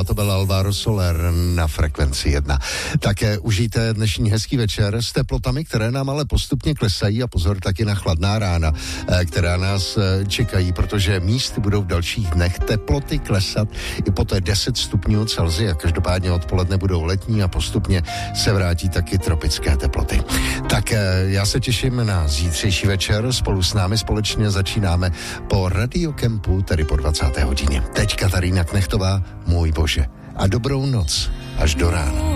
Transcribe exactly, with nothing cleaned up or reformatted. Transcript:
a to byl Alvaro Soler na frekvenci jedna. Také užijte dnešní hezký večer s teplotami, které nám ale postupně klesají a pozor taky na chladná rána, která nás čekají, protože místy budou v dalších dnech teploty klesat i po té deset stupňů Celsia. Každopádně odpoledne budou letní a postupně se vrátí taky tropické teploty. Tak já se těším na zítřejší večer. Spolu s námi společně začínáme po Radiokempu, tedy po dvacáté hodině. Teď Katarína Knechtová, Můj Bože. A dobrou noc až do rána.